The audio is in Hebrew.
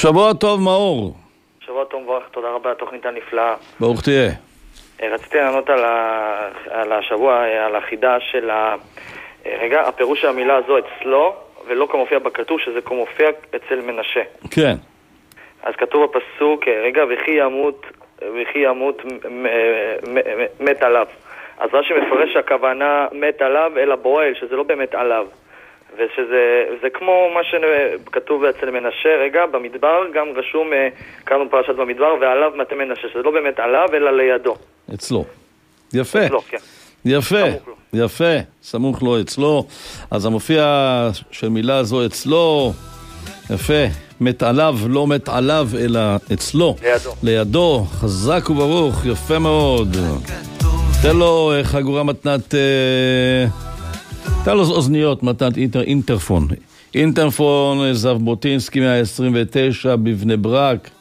שבוע טוב, מאור. שבוע טוב, מברך, תודה רבה, התוכנית הנפלאה. ברוך תהיה. רציתי לענות על השבוע, על החידה של רגע, הפירוש של המילה הזו אצלו, ולא כמופיע בכתוב, שזה כמופיע אצל מנשה. כן. אז כתוב בפסוק, רגע, וכי ימות מת עליו. אז רש"י מפרש שהכוונה מת עליו אל הבועל, שזה לא באמת עליו. וזה כמו מה שכתוב אצל מנשה, רגע, במדבר גם רשום, קראנו פרשת במדבר, ועליו מטה מנשה, שזה לא באמת עליו, אלא לידו. אצלו. יפה. אצלו, כן. יפה, יפה, סמוך לו אצלו. אז המופיע של מילה זו אצלו, יפה, מת עליו, לא מת עליו, אלא אצלו. לידו, חזק וברוך, יפה מאוד. תן לו חגורה מתנת, תן לו אוזניות מתנת אינטרפון. אינטרפון, זבוטינסקי 129 בבני ברק.